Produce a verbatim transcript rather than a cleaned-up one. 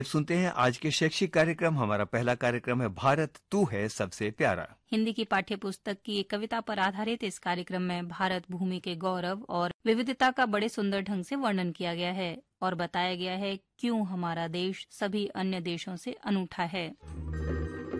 सुनते हैं आज के शैक्षिक कार्यक्रम। हमारा पहला कार्यक्रम है भारत तू है सबसे प्यारा। हिंदी की पाठ्य पुस्तक की एक कविता पर आधारित इस कार्यक्रम में भारत भूमि के गौरव और विविधता का बड़े सुंदर ढंग से वर्णन किया गया है और बताया गया है क्यों हमारा देश सभी अन्य देशों से अनूठा है।